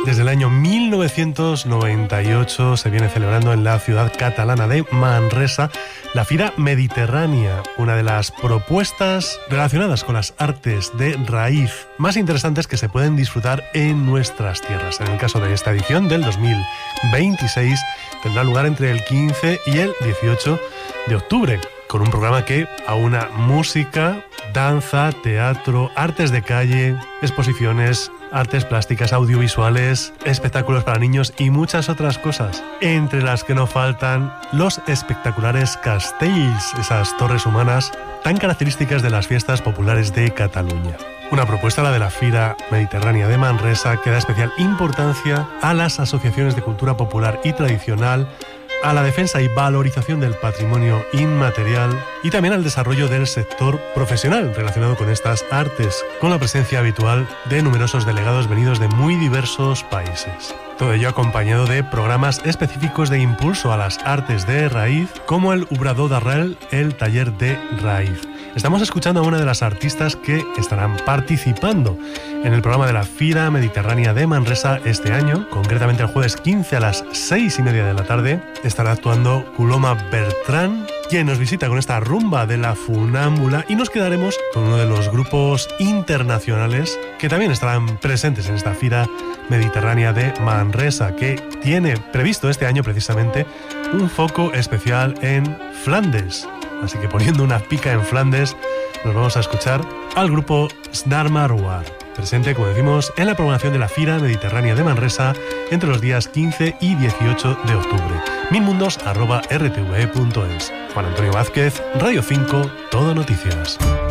Desde el año 1998 se viene celebrando en la ciudad catalana de Manresa la Fira Mediterránea, una de las propuestas relacionadas con las artes de raíz más interesantes que se pueden disfrutar en nuestras tierras. En el caso de esta edición del 2026 tendrá lugar entre el 15 y el 18 de octubre, con un programa que aúna música, danza, teatro, artes de calle, exposiciones, artes plásticas, audiovisuales, espectáculos para niños y muchas otras cosas, entre las que no faltan los espectaculares castells, esas torres humanas tan características de las fiestas populares de Cataluña. Una propuesta, la de la Fira Mediterránea de Manresa, que da especial importancia a las asociaciones de cultura popular y tradicional, a la defensa y valorización del patrimonio inmaterial y también al desarrollo del sector profesional relacionado con estas artes, con la presencia habitual de numerosos delegados venidos de muy diversos países. Todo ello acompañado de programas específicos de impulso a las artes de raíz, como el Obrador d'Arrel, el taller de raíz. Estamos escuchando a una de las artistas que estarán participando en el programa de la Fira Mediterránea de Manresa este año. Concretamente el jueves 15 a las 6:30 de la tarde estará actuando Coloma Bertran, quien nos visita con esta rumba de la funámbula, y nos quedaremos con uno de los grupos internacionales que también estarán presentes en esta Fira Mediterránea de Manresa, que tiene previsto este año precisamente un foco especial en Flandes. Así que poniendo una pica en Flandes, nos vamos a escuchar al grupo Snarmarwar, presente, como decimos, en la programación de la Fira Mediterránea de Manresa entre los días 15 y 18 de octubre. minmundos@rtve.es. Juan Antonio Vázquez, Radio 5, Todo Noticias.